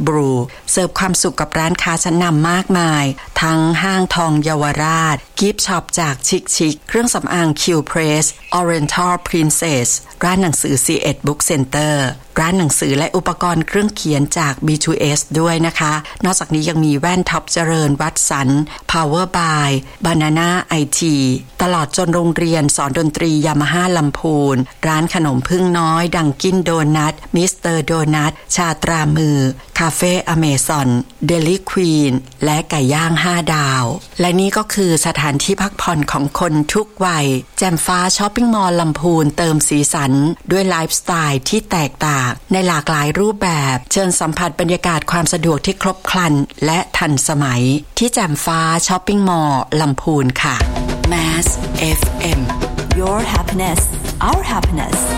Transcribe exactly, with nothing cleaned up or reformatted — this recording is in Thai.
บรูเสิร์ฟความสุขกับร้านค้าชั้นนำมากมายทั้งห้างทองเยาวราชกิฟต์ช็อปจากชิคชิคเครื่องสำอาง Q Press Oriental Princess ร้านหนังสือ ซี เอ็ด Book Center ร้านหนังสือและอุปกรณ์เครื่องเขียนจาก บี ทู เอส ด้วยนะคะนอกจากนี้ยังมีแว่นท็อปเจริญวัดสัน Power by Banana ไอ ที ตลอดจนโรงเรียนสอนดนตรียามาฮ่าลำพูนร้านขนมพึ่งน้อยดังกินโดนัทมิสเตอร์โดนัทชาตรามือคาเฟ่อเมซอนเดลิควีนและไก่ย่างห้าดาวและนี่ก็คือสถานที่พักผ่อนของคนทุกวัยแจ่มฟ้าช้อปปิ้งมอลล์ลำพูนเติมสีสันด้วยไลฟ์สไตล์ที่แตกต่างในหลากหลายรูปแบบเชิญสัมผัสบรรยากาศความสะดวกที่ครบครันและทันสมัยที่แจ่มฟ้าช้อปปิ้งมอลล์ลำพูนค่ะ Mass เอฟ เอ็ม Your happiness our happiness